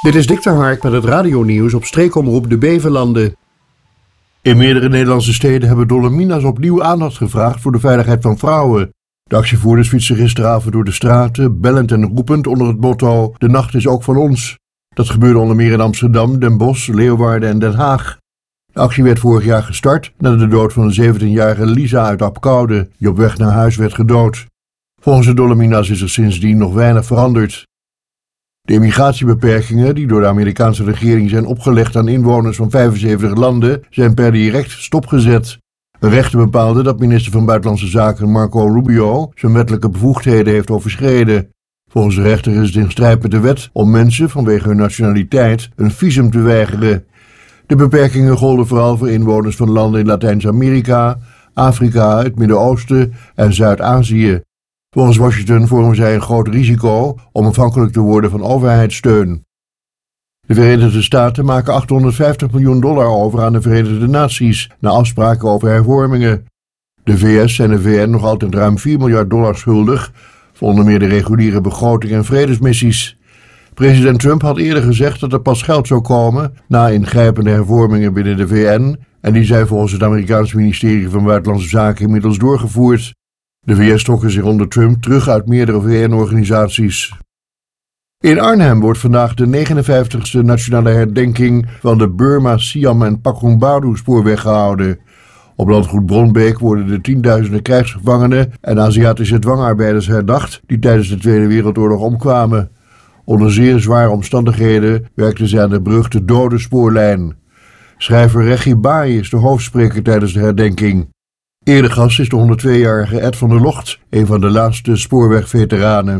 Dit is Dick ter Hark met het radionieuws op streekomroep De Beverlanden. In meerdere Nederlandse steden hebben Dolomina's opnieuw aandacht gevraagd voor de veiligheid van vrouwen. De actievoerders fietsen gisteravond door de straten, bellend en roepend onder het motto: de nacht is ook van ons. Dat gebeurde onder meer in Amsterdam, Den Bosch, Leeuwarden en Den Haag. De actie werd vorig jaar gestart na de dood van een 17-jarige Lisa uit Apkoude, die op weg naar huis werd gedood. Volgens de Dolomina's is er sindsdien nog weinig veranderd. De immigratiebeperkingen die door de Amerikaanse regering zijn opgelegd aan inwoners van 75 landen zijn per direct stopgezet. Een rechter bepaalde dat minister van Buitenlandse Zaken Marco Rubio zijn wettelijke bevoegdheden heeft overschreden. Volgens de rechter is het in strijd met de wet om mensen vanwege hun nationaliteit een visum te weigeren. De beperkingen golden vooral voor inwoners van landen in Latijns-Amerika, Afrika, het Midden-Oosten en Zuid-Azië. Volgens Washington vormen zij een groot risico om afhankelijk te worden van overheidssteun. De Verenigde Staten maken $850 miljoen over aan de Verenigde Naties na afspraken over hervormingen. De VS zijn de VN nog altijd ruim $4 miljard schuldig voor onder meer de reguliere begroting en vredesmissies. President Trump had eerder gezegd dat er pas geld zou komen na ingrijpende hervormingen binnen de VN en die zijn volgens het Amerikaanse ministerie van Buitenlandse Zaken inmiddels doorgevoerd. De VS trokken zich onder Trump terug uit meerdere VN-organisaties. In Arnhem wordt vandaag de 59e nationale herdenking van de Burma, Siam en Pakrungbadu spoorweg gehouden. Op landgoed Bronbeek worden de tienduizenden krijgsgevangenen en Aziatische dwangarbeiders herdacht die tijdens de Tweede Wereldoorlog omkwamen. Onder zeer zware omstandigheden werkten ze aan de beruchte dode spoorlijn. Schrijver Regie Baai is de hoofdspreker tijdens de herdenking. Eerder gast is de 102-jarige Ed van der Locht, een van de laatste spoorwegveteranen.